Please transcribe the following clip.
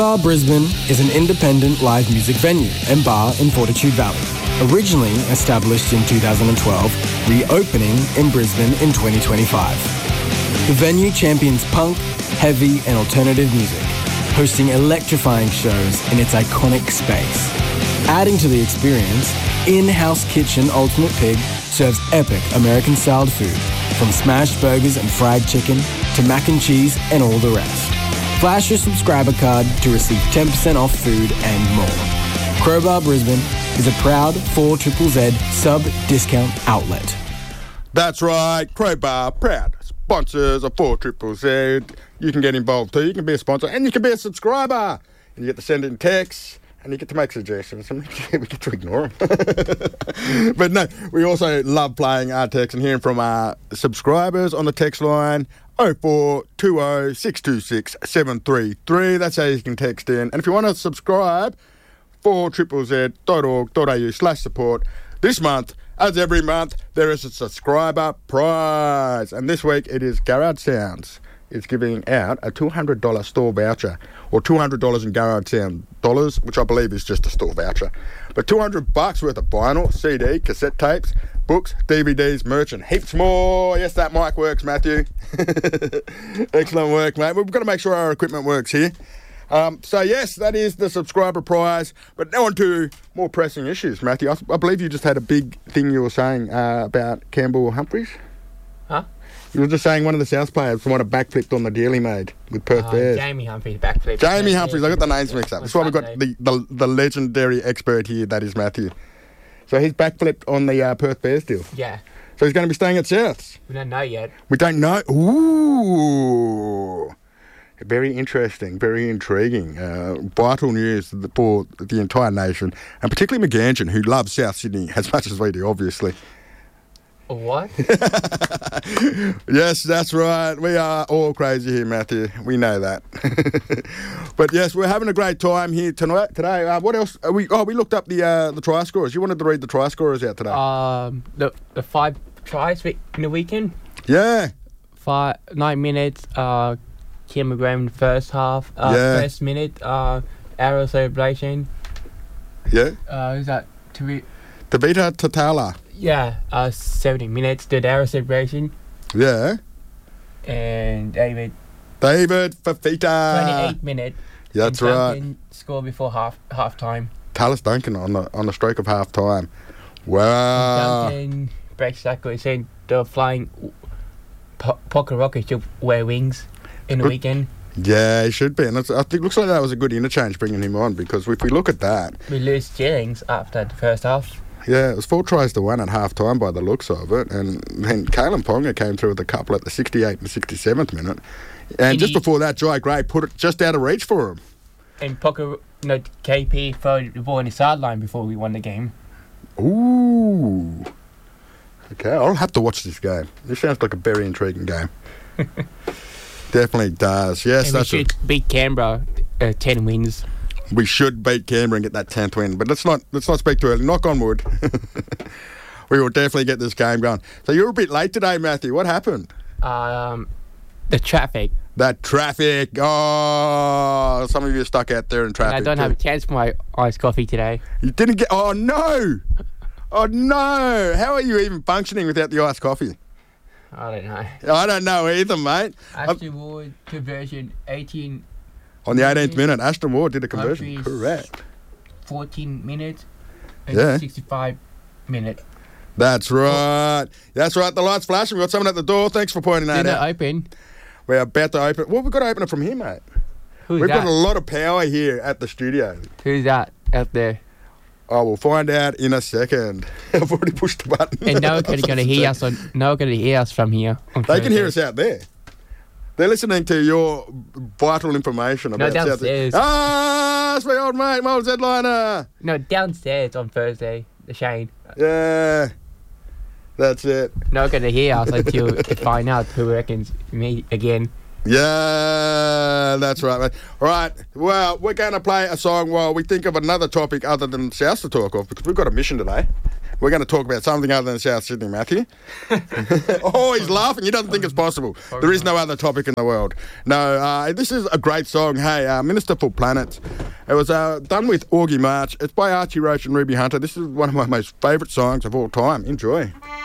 Bar Brisbane is an independent live music venue and bar in Fortitude Valley. Originally established in 2012, reopening in Brisbane in 2025. The venue champions punk, heavy and alternative music, hosting electrifying shows in its iconic space. Adding to the experience, in-house kitchen Ultimate Pig serves epic American-styled food, from smashed burgers and fried chicken to mac and cheese and all the rest. Flash your subscriber card to receive 10% off food and more. Crowbar Brisbane is a proud 4ZZZ sub-discount outlet. That's right, Crowbar, proud sponsors of 4ZZZ. You can get involved too. You can be a sponsor and you can be a subscriber. And you get to send in texts and you get to make suggestions and we get to ignore them. But no, we also love playing our texts and hearing from our subscribers on the text line 0420 626 733. That's how you can text in. And if you want to subscribe, 4ZZZ.org.au/support. This month, as every month, there is a subscriber prize. And this week it is Garage Sounds. It's giving out a $200 store voucher, or $200 in Garage Sound dollars, which I believe is just a store voucher. But $200 worth of vinyl, CD, cassette tapes, books, DVDs, merch, and heaps more. Yes, that mic works, Matthew. Excellent work, mate. We've got to make sure our equipment works here. So, yes, that is the subscriber prize. But now on to more pressing issues, Matthew. I believe you just had a big thing you were saying about Campbell Humphreys. Huh? You were just saying one of the South players from what a backflipped on the deal he made with Perth Bears. Jamie Humphries backflipped. Jamie Humphries, I got the names mixed up. That's why we've got the legendary expert here, that is Matthew. So he's backflipped on the Perth Bears deal. Yeah. So he's going to be staying at Souths. We don't know yet. We don't know. Ooh. Very interesting, very intriguing. Vital news for the entire nation, and particularly McGanchen, who loves South Sydney as much as we do, obviously. What? Yes, that's right. We are all crazy here, Matthew. We know that. But yes, we're having a great time here today. What else? We looked up the try scorers. You wanted to read the try scorers out today? The 5 tries in the weekend. Yeah. 9 minutes. Cameron Graham in the first half. First minute. Arrow celebration. Yeah. Who's that? Tavita Tatala. Yeah, 70 minutes did arrow celebration. Yeah. And David Fafita. 28 minutes. Yeah, that's right. Scored before half time. Tallis Duncan on the stroke of half time. Wow. Duncan breaks tackle, saying they're flying pocket rockets to wear wings in the weekend. Yeah, he should be. And I think it looks like that was a good interchange bringing him on, because if we look at that, we lose Jennings after the first half. Yeah, it was 4 tries to 1 at half time by the looks of it. And then Kalen Ponga came through with a couple at the 68th and 67th minute. And just before that, Jai Gray put it just out of reach for him. And KP threw the ball in the sideline before we won the game. Ooh. Okay, I'll have to watch this game. This sounds like a very intriguing game. Definitely does. Yes, and that's we should beat Canberra 10 wins. We should beat Canberra and get that 10th win. But let's not speak too early. Knock on wood. We will definitely get this game going. So you're a bit late today, Matthew. What happened? The traffic. That traffic. Oh, some of you are stuck out there in traffic. And I don't have a chance for my iced coffee today. You didn't get... Oh, no. Oh, no. How are you even functioning without the iced coffee? I don't know. I don't know either, mate. Ashton Ward, conversion 18... On the 18th minute, Ashton Ward did a conversion. Humphries, correct. 14 minutes and 65 minutes. That's right. That's right. The light's flashing. We've got someone at the door. Thanks for pointing that out. Open. We're about to open. Well, we've got to open it from here, mate. We've got a lot of power here at the studio. Who's that out there? Oh, we'll find out in a second. I've already pushed the button. And no one's going to hear us. No one's going to hear us from here. They can hear us out there. They're listening to your vital information about downstairs. It's my old mate, my old Zedliner. No, downstairs on Thursday, the Shane. Yeah, that's it. Not going to hear us until we find out who reckons me again. Yeah, that's right, mate. All right, well, we're going to play a song while we think of another topic other than South to talk of, because we've got a mission today. we're going to talk about something other than South Sydney, Matthew. Oh, he's laughing. He doesn't think it's possible. There is no other topic in the world. No, this is a great song. Hey, Minister for Planets. It was done with Augie March. It's by Archie Roach and Ruby Hunter. This is one of my most favourite songs of all time. Enjoy.